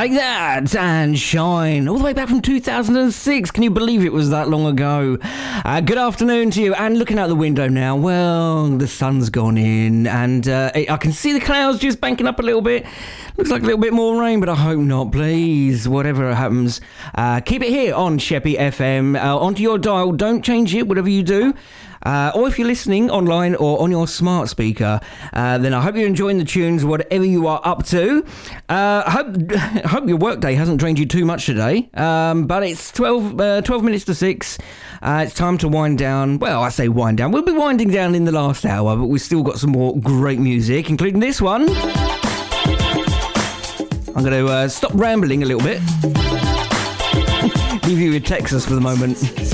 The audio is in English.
Like That and Shine, all the way back from 2006. Can you believe it was that long ago? Good afternoon to you. And looking out the window now, well, the sun's gone in and I can see the clouds just banking up a little bit. Looks like a little bit more rain, but I hope not. Please, whatever happens, keep it here on Sheppy FM. Onto your dial, don't change it, whatever you do. Or if you're listening online or on your smart speaker, then I hope you're enjoying the tunes, whatever you are up to. I hope your workday hasn't drained you too much today. But it's 12 minutes to 6. It's time to wind down. Well, I say wind down. We'll be winding down in the last hour, but we've still got some more great music, including this one. I'm going to stop rambling a little bit. Leave you with Texas for the moment.